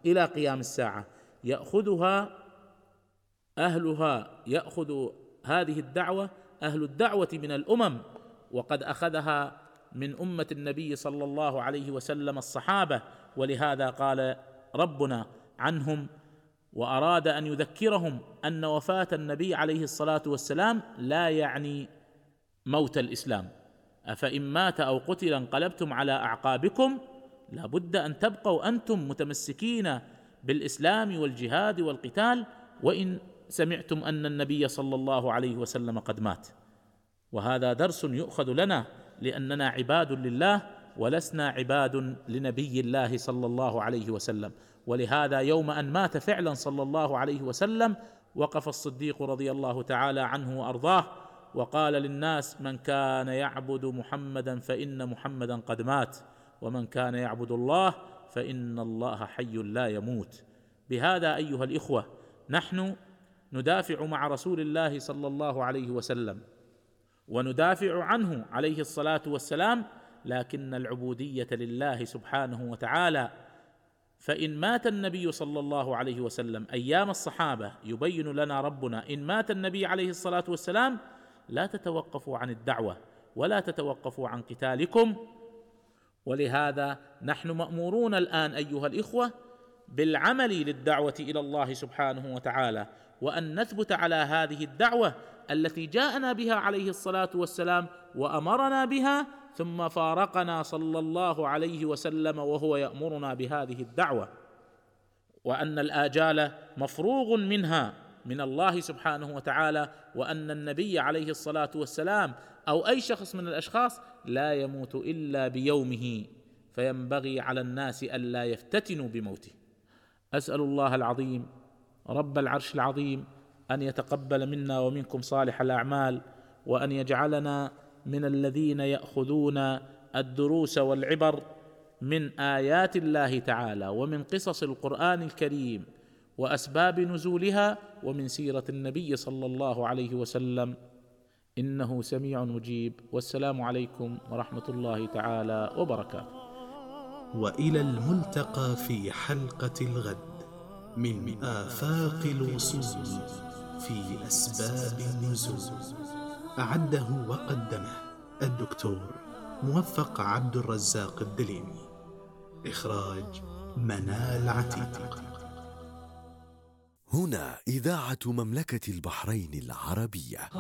إلى قيام الساعة يأخذها أهلها، يأخذ هذه الدعوة أهل الدعوة من الأمم، وقد أخذها من أمة النبي صلى الله عليه وسلم الصحابة. ولهذا قال ربنا عنهم وأراد أن يذكرهم أن وفاة النبي عليه الصلاة والسلام لا يعني موت الإسلام. أفإن مات أو قتل انقلبتم على أعقابكم، لا بد أن تبقوا أنتم متمسكين بالإسلام والجهاد والقتال وإن سمعتم أن النبي صلى الله عليه وسلم قد مات. وهذا درس يؤخذ لنا، لأننا عباد لله ولسنا عباد لنبي الله صلى الله عليه وسلم. ولهذا يوم أن مات فعلا صلى الله عليه وسلم وقف الصديق رضي الله تعالى عنه وأرضاه وقال للناس: من كان يعبد محمدا فإن محمدا قد مات، ومن كان يعبد الله فإن الله حي لا يموت. بهذا أيها الإخوة نحن ندافع مع رسول الله صلى الله عليه وسلم وندافع عنه عليه الصلاة والسلام، لكن العبودية لله سبحانه وتعالى. فإن مات النبي صلى الله عليه وسلم أيام الصحابة يبين لنا ربنا إن مات النبي عليه الصلاة والسلام لا تتوقفوا عن الدعوة ولا تتوقفوا عن قتالكم. ولهذا نحن مأمورون الآن أيها الإخوة بالعمل للدعوة إلى الله سبحانه وتعالى، وأن نثبت على هذه الدعوة التي جاءنا بها عليه الصلاة والسلام وأمرنا بها، ثم فارقنا صلى الله عليه وسلم وهو يأمرنا بهذه الدعوة، وأن الآجال مفروغ منها من الله سبحانه وتعالى، وأن النبي عليه الصلاة والسلام أو أي شخص من الأشخاص لا يموت إلا بيومه، فينبغي على الناس ألا يفتتنوا بموته. أسأل الله العظيم رب العرش العظيم أن يتقبل منا ومنكم صالح الأعمال، وأن يجعلنا من الذين يأخذون الدروس والعبر من آيات الله تعالى ومن قصص القرآن الكريم وأسباب نزولها ومن سيرة النبي صلى الله عليه وسلم، إنه سميع مجيب. والسلام عليكم ورحمة الله تعالى وبركاته. وإلى الملتقى في حلقة الغد من آفاق الوصول في أسباب النزول. أعده وقدمه الدكتور موفق عبد الرزاق الدليمي. إخراج منال عتيق. هنا إذاعة مملكة البحرين العربية.